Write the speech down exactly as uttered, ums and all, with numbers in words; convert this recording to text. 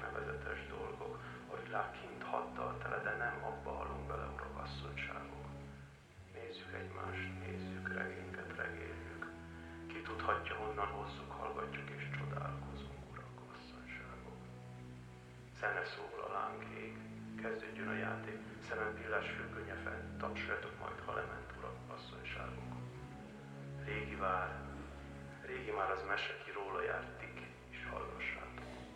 nevezetes dolgok, a világ kint haddal tele, de nem abba halunk bele, urakasszonyságok. Nézzük egymást, nézzük, regényket regéljük. Ki tudhatja, honnan hozzuk, hallgatjuk és csodálkozunk, urakasszonyságok. Zene szól, a láng ég, kezdődjön a játék, szemem pillás függönye fent, tapsoljatok majd, ha lement, urakasszonyságok. Régi vár, régi már az mese, ki róla járt, tik, és hallgassák.